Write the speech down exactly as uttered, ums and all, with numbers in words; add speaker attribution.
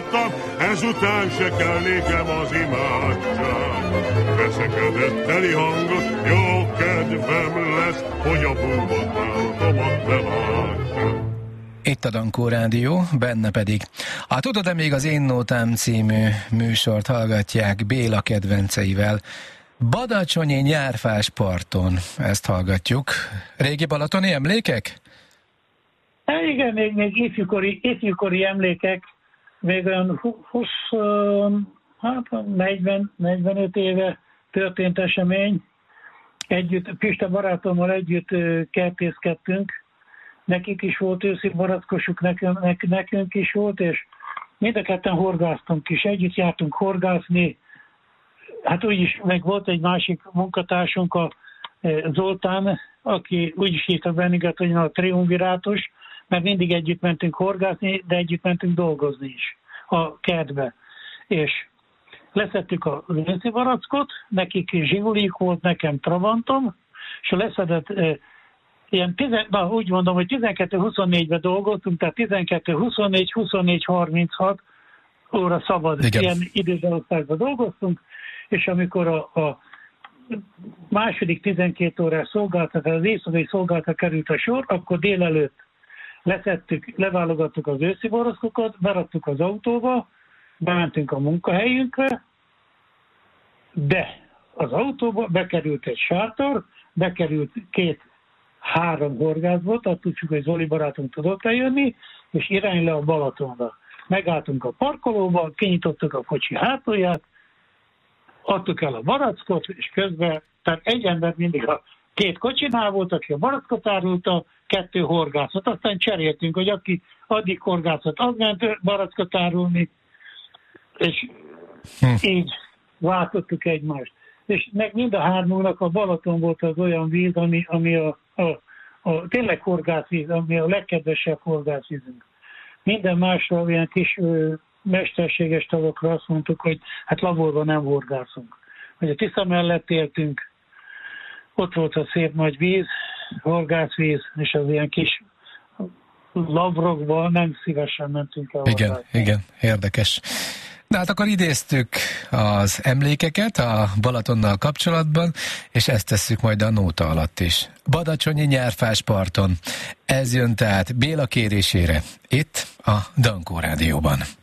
Speaker 1: hallottam, ezután se kell nékem az imádság. Veszekedett teli hangot, jó kedvem lesz, hogy a búvatomat bevágja.
Speaker 2: Itt a Dankó Rádió, benne pedig. A Tudod-e még az Én Nótám című műsort hallgatják Béla kedvenceivel. Badacsonyi nyárfás parton, ezt hallgatjuk. Régi balatoni emlékek?
Speaker 3: Hát igen, még, még ifjúkori, ifjúkori emlékek, még olyan húsz, hát negyven, negyvenöt éve történt esemény. Együtt, Pista barátommal együtt kertészkedtünk. Nekik is volt őszi barackosuk, nekünk, nekünk is volt, és mind a ketten horgáztunk is. Együtt jártunk horgászni. Hát úgyis meg volt egy másik munkatársunk, a Zoltán, aki úgy is hívtak bennünket, hogy a triumvirátus, mert mindig együtt mentünk horgászni, de együtt mentünk dolgozni is a kertbe. És leszettük a őszi barackot, nekik zsigulik volt, nekem Trabantom, és a leszedett e, ilyen, tizen, na, úgy mondom, hogy tizenkettő huszonnégyben dolgoztunk, tehát tizenkettő huszonnégy, huszonnégy harminchat óra szabad, igen. Ilyen időbeosztásban dolgoztunk, és amikor a, a második tizenkét órás szolgáltatás, az éjszakai szolgáltatásra került a sor, akkor délelőtt leszettük, leválogattuk az őszi boroszkokat, beraktuk az autóba, bementünk a munkahelyünkre, de az autóba bekerült egy sátor, bekerült két három horgászbot, azt tudjuk, hogy Zoli barátunk tudott eljönni, és irány le a Balatonra. Megálltunk a parkolóba, kinyitottuk a kocsi hátulját, adtuk el a barackot, és közben, tehát egy ember mindig a két kocsinál volt, aki a barackot árulta, kettő horgászat. Aztán cseréltünk, hogy aki addig horgászat, az ment barackot árulni, és hm. így váltottuk egymást. És meg mind a hármunknak a Balaton volt az olyan víz, ami, ami a, a, a tényleg horgászvíz, ami a legkedvesebb horgászvízünk. Minden másra olyan kis ö, mesterséges tavakra azt mondtuk, hogy hát laborban nem horgászunk. Hogy a Tisza mellett éltünk, ott volt a szép nagy víz, horgászvíz, és az ilyen kis labrokban nem szívesen mentünk el.
Speaker 2: Igen, horgászni. Igen, érdekes. De hát akkor idéztük az emlékeket a Balatonnal kapcsolatban, és ezt tesszük majd a nóta alatt is. Badacsonyi nyárfás parton. Ez jön tehát Béla kérésére, itt a Dankó Rádióban.